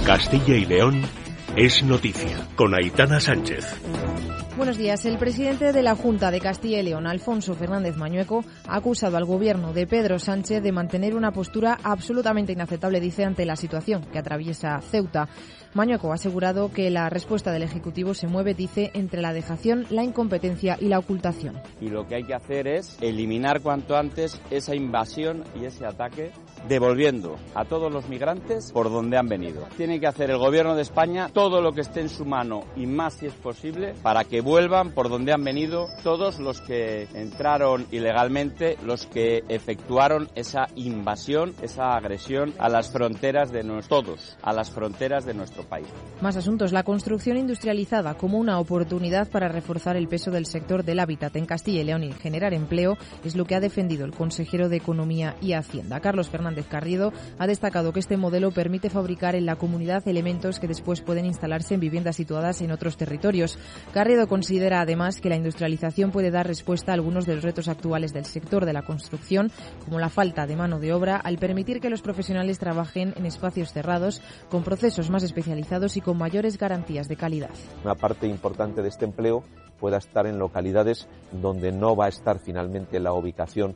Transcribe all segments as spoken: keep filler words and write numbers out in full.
Castilla y León es noticia, con Aitana Sánchez. Buenos días. El presidente de la Junta de Castilla y León, Alfonso Fernández Mañueco, ha acusado al gobierno de Pedro Sánchez de mantener una postura absolutamente inaceptable, dice, ante la situación que atraviesa Ceuta. Mañueco ha asegurado que la respuesta del Ejecutivo se mueve, dice, entre la dejación, la incompetencia y la ocultación. Y lo que hay que hacer es eliminar cuanto antes esa invasión y ese ataque, devolviendo a todos los migrantes por donde han venido. Tiene que hacer el Gobierno de España todo lo que esté en su mano y más si es posible para que vuelvan por donde han venido todos los que entraron ilegalmente, los que efectuaron esa invasión, esa agresión a las fronteras de nuestro, todos, a las fronteras de nuestro país. Más asuntos. La construcción industrializada como una oportunidad para reforzar el peso del sector del hábitat en Castilla y León y generar empleo es lo que ha defendido el consejero de Economía y Hacienda. Carlos Fernández Carriedo ha destacado que este modelo permite fabricar en la comunidad elementos que después pueden instalarse en viviendas situadas en otros territorios. Carriedo considera además que la industrialización puede dar respuesta a algunos de los retos actuales del sector de la construcción, como la falta de mano de obra, al permitir que los profesionales trabajen en espacios cerrados, con procesos más especializados y con mayores garantías de calidad. Una parte importante de este empleo pueda estar en localidades donde no va a estar finalmente la ubicación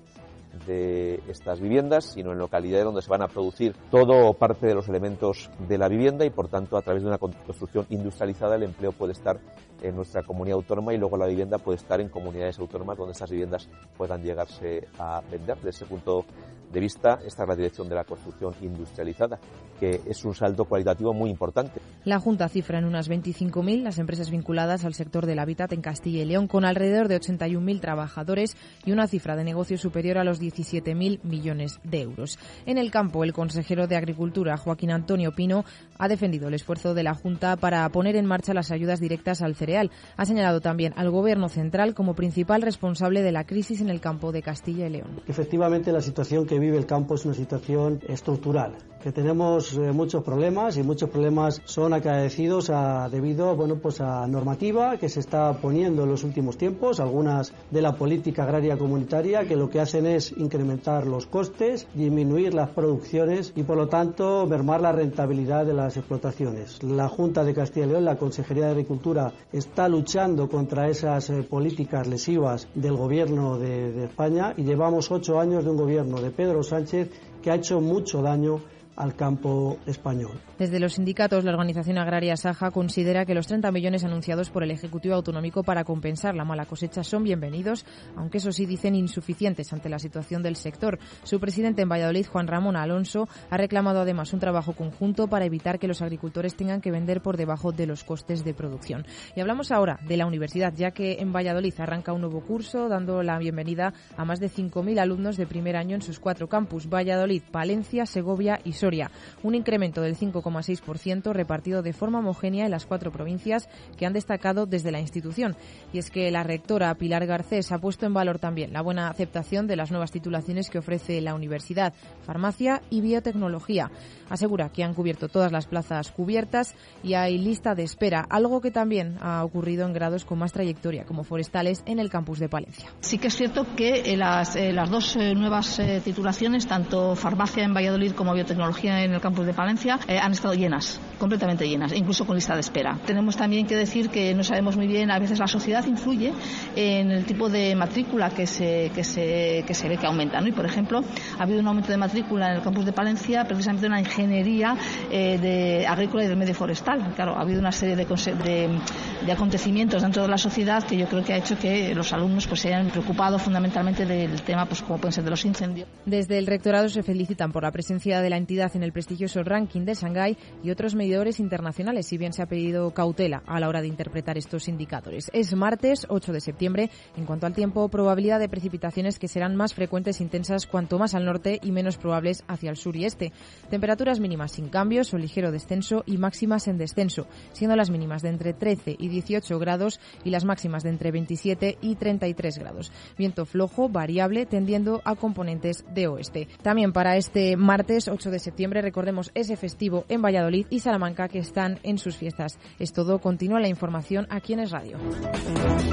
de estas viviendas, sino en localidades donde se van a producir todo o parte de los elementos de la vivienda y, por tanto, a través de una construcción industrializada el empleo puede estar en nuestra comunidad autónoma y luego la vivienda puede estar en comunidades autónomas donde estas viviendas puedan llegarse a vender. Desde ese punto de vista, esta es la dirección de la construcción industrializada, que es un salto cualitativo muy importante. La Junta cifra en unas veinticinco mil las empresas vinculadas al sector del hábitat en Castilla y León, con alrededor de ochenta y un mil trabajadores y una cifra de negocio superior a los diecisiete mil millones de euros. En el campo, el consejero de Agricultura, Joaquín Antonio Pino, ha defendido el esfuerzo de la Junta para poner en marcha las ayudas directas al cereal. Ha señalado también al Gobierno central como principal responsable de la crisis en el campo de Castilla y León. Efectivamente, la situación que vive el campo es una situación estructural, que tenemos eh, muchos problemas y muchos problemas son acaecidos a, debido bueno, pues a normativa que se está poniendo en los últimos tiempos, algunas de la política agraria comunitaria, que lo que hacen es incrementar los costes, disminuir las producciones y, por lo tanto, mermar la rentabilidad de las explotaciones. La Junta de Castilla y León, la Consejería de Agricultura, está luchando contra esas eh, políticas lesivas del Gobierno de, de España, y llevamos ocho años de un gobierno de Pedro Sánchez que ha hecho mucho daño al campo español. Desde los sindicatos, la organización agraria Saja considera que los treinta millones anunciados por el Ejecutivo Autonómico para compensar la mala cosecha son bienvenidos, aunque eso sí, dicen, insuficientes ante la situación del sector. Su presidente en Valladolid, Juan Ramón Alonso, ha reclamado además un trabajo conjunto para evitar que los agricultores tengan que vender por debajo de los costes de producción. Y hablamos ahora de la universidad, ya que en Valladolid arranca un nuevo curso, dando la bienvenida a más de cinco mil alumnos de primer año en sus cuatro campus: Valladolid, Palencia, Segovia y Soria. Un incremento del cinco coma seis por ciento repartido de forma homogénea en las cuatro provincias que han destacado desde la institución. Y es que la rectora Pilar Garcés ha puesto en valor también la buena aceptación de las nuevas titulaciones que ofrece la universidad: farmacia y biotecnología. Asegura que han cubierto todas las plazas cubiertas y hay lista de espera, algo que también ha ocurrido en grados con más trayectoria, como forestales en el campus de Palencia. Sí que es cierto que eh, las, eh, las dos eh, nuevas eh, titulaciones, tanto farmacia en Valladolid como biotecnología en el campus de Palencia, eh, han estado llenas, completamente llenas, incluso con lista de espera. Tenemos también que decir que no sabemos muy bien, a veces la sociedad influye en el tipo de matrícula que se, que se, que se ve que aumenta, ¿no? Y, por ejemplo, ha habido un aumento de matrícula en el campus de Palencia, precisamente una ingeniería eh, de agrícola y del medio forestal. Claro, ha habido una serie de, de, de acontecimientos dentro de la sociedad que yo creo que ha hecho que los alumnos pues se hayan preocupado fundamentalmente del tema, pues como pueden ser de los incendios. Desde el rectorado se felicitan por la presencia de la entidad en el prestigioso ranking de Shanghái y otros medidores internacionales, si bien se ha pedido cautela a la hora de interpretar estos indicadores. Es martes ocho de septiembre. En cuanto al tiempo, probabilidad de precipitaciones que serán más frecuentes e intensas cuanto más al norte y menos probables hacia el sur y este. Temperaturas mínimas sin cambios o ligero descenso y máximas en descenso, siendo las mínimas de entre trece y dieciocho grados y las máximas de entre veintisiete y treinta y tres grados. Viento flojo, variable, tendiendo a componentes de oeste. También para este martes ocho de septiembre, recordemos, ese festivo en Valladolid y Salamanca, que están en sus fiestas. Es todo. Continúa la información aquí en Es Radio.